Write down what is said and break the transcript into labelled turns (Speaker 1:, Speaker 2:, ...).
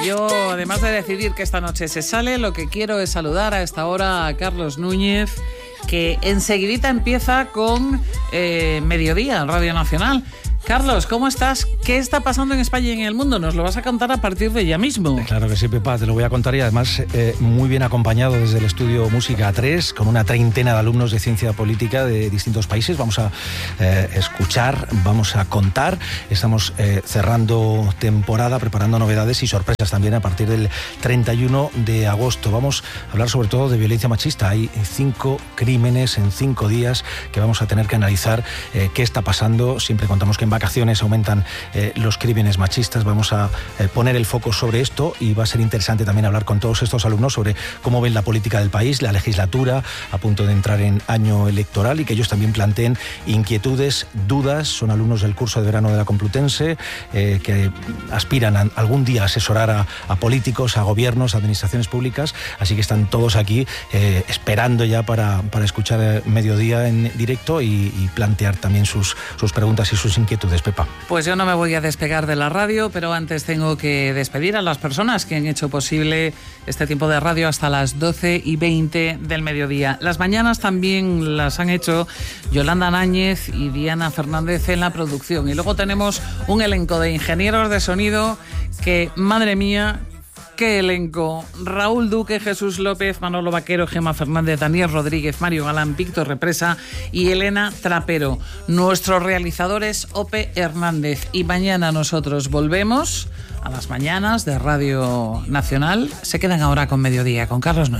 Speaker 1: Yo, además de decidir que esta noche se sale, lo que quiero es saludar a esta hora a Carlos Núñez, que enseguidita empieza con Mediodía en Radio Nacional. Carlos, ¿cómo estás? ¿Qué está pasando en España y en el mundo? Nos lo vas a contar a partir de ya mismo.
Speaker 2: Claro que sí, Pepa, te lo voy a contar y además muy bien acompañado desde el estudio Música 3, con una treintena de alumnos de ciencia política de distintos países. Vamos a escuchar, vamos a contar. Estamos cerrando temporada, preparando novedades y sorpresas también a partir del 31 de agosto. Vamos a hablar sobre todo de violencia machista. Hay 5 crímenes en 5 días que vamos a tener que analizar qué está pasando. Siempre contamos que en vacaciones aumentan los crímenes machistas. Vamos a poner el foco sobre esto y va a ser interesante también hablar con todos estos alumnos sobre cómo ven la política del país, la legislatura a punto de entrar en año electoral y que ellos también planteen inquietudes, dudas. Son alumnos del curso de verano de la Complutense que aspiran a algún día a asesorar a políticos, a gobiernos, a administraciones públicas, así que están todos aquí esperando ya para escuchar Mediodía en directo y plantear también sus preguntas y sus inquietudes, Pepa.
Speaker 1: Pues yo no me voy a despegar de la radio, pero antes tengo que despedir a las personas que han hecho posible este tiempo de radio hasta las 12:20 del mediodía. Las mañanas también las han hecho Yolanda Náñez y Diana Fernández en la producción. Y luego tenemos un elenco de ingenieros de sonido que, madre mía, qué elenco: Raúl Duque, Jesús López, Manolo Vaquero, Gemma Fernández, Daniel Rodríguez, Mario Galán, Víctor Represa y Elena Trapero. Nuestro realizador es Ope Hernández. Y mañana nosotros volvemos a las mañanas de Radio Nacional. Se quedan ahora con Mediodía, con Carlos Núñez.